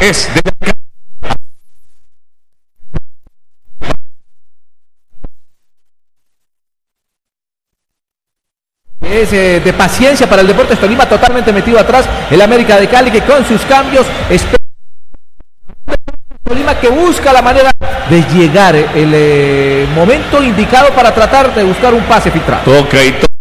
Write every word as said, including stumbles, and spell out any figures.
es de Es eh, de paciencia para el Deportes Tolima, totalmente metido atrás el América de Cali, que con sus cambios espera Tolima, que busca la manera de llegar el eh, momento indicado para tratar de buscar un pase filtrado. toca y toca.